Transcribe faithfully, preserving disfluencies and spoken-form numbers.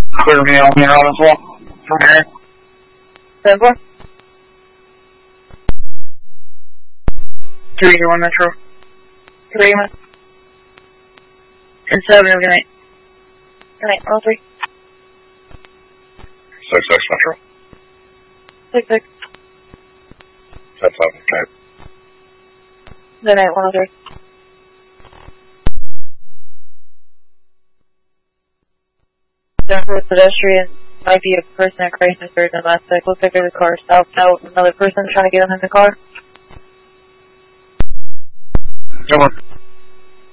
Clear me on there as well. From here. seven four? three one Metro. three one. And seven, good night. Good night, all three. six six Metro. six six. ten seven, okay. Good night, one oh three. For pedestrian, might be a person at crisis or domestic. Looks like there's a car stopped out. Another person trying to get in the car. Good one.